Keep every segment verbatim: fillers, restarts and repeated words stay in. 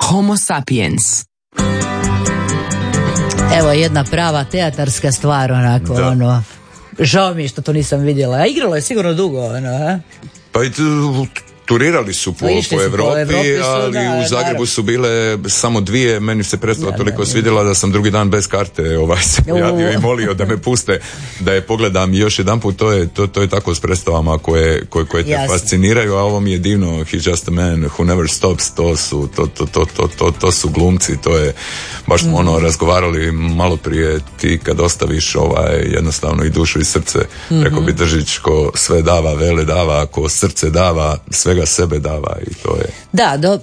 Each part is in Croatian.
Homo sapiens. Evo jedna prava teatarska stvar, onako, da. ono, žao mi je što to nisam vidjela, a igralo je sigurno dugo, ono, a? Pa i turirali su po, po Evropi, po Evropi su, ali da, u Zagrebu naravno. Su bile samo dvije, meni se predstava ja, toliko da, svidjela da sam drugi dan bez karte ovaj, se pojavio i molio da me puste, da je pogledam još jedan put, to je, to, to je tako s predstavama koje, koje, koje te Jasne. fasciniraju, a ovo mi je divno, He's just a man who never stops, to su, to, to, to, to, to, to su glumci, to je, baš smo mm. ono razgovarali malo prije, ti kad ostaviš ovaj, jednostavno i dušu i srce, mm-hmm. rekao bi Držić, ko sve dava, vele dava, ko srce dava, sve ga sebe dava i to je. Da, do,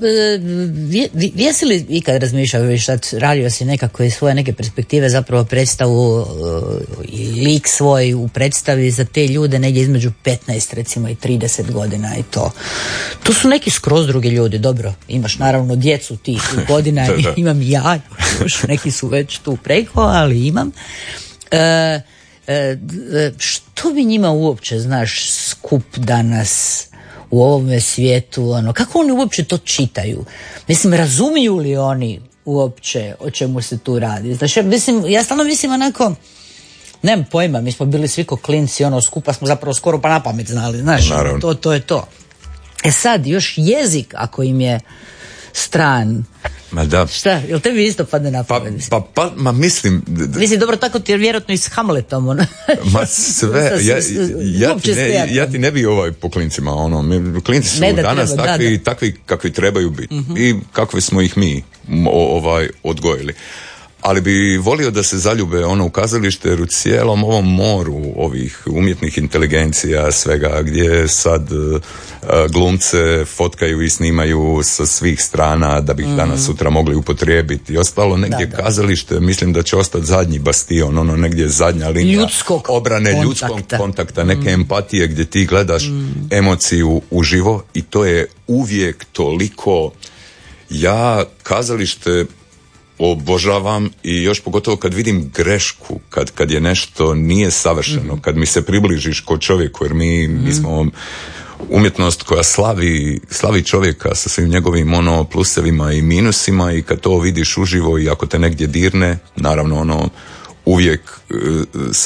jesi li ikad razmišljao, viš sad radio si nekako iz svoje neke perspektive zapravo predstavu i lik svoj u predstavi za te ljude negdje između petnaest recimo i trideset godina i to. To su neki skroz drugi ljudi, dobro, imaš naravno djecu tih godina, da, da. Imam ja, još neki su već tu preko, ali imam. E, e, što bi njima uopće, znaš, skup danas u ovome svijetu, ono, kako oni uopće to čitaju? Mislim, razumiju li oni uopće o čemu se tu radi? Znači, ja, mislim, ja stalno mislim onako, nemam pojma, mi smo bili svi ko klinci, ono, skupa smo zapravo skoro pa na pamet znali, znaš, to, to je to. E sad, još jezik, ako im je stran, ma da. Šta, jel tebi isto padne na pamet? Pa, pa, pa, ma mislim... D- d- mislim, dobro, tako ti je vjerojatno i s Hamletom, ono. Ma sve, ja, ja, ti ne, ja ti ne bi ovaj po klincima, ono, klinci su danas treba, takvi, da, da. takvi kakvi trebaju biti uh-huh. i kakvi smo ih mi ovaj, odgojili. Ali bi volio da se zaljube ono u kazalište, jer u cijelom ovom moru ovih umjetnih inteligencija, svega, gdje sad uh, glumce fotkaju i snimaju sa svih strana da bi ih mm-hmm. danas sutra mogli upotrijebiti i ostalo negdje da, da. Kazalište, mislim da će ostati zadnji bastion, ono negdje zadnja linija ljudskog obrane kontakta. ljudskog kontakta, neke mm. empatije gdje ti gledaš mm. emociju uživo i to je uvijek toliko, ja kazalište obožavam i još pogotovo kad vidim grešku, kad, kad je nešto nije savršeno, mm-hmm. kad mi se približiš ko čovjeku, jer mi, mm-hmm. mi smo umjetnost koja slavi, slavi čovjeka sa svim njegovim ono plusevima i minusima i kad to vidiš uživo i ako te negdje dirne, naravno ono uvijek uh,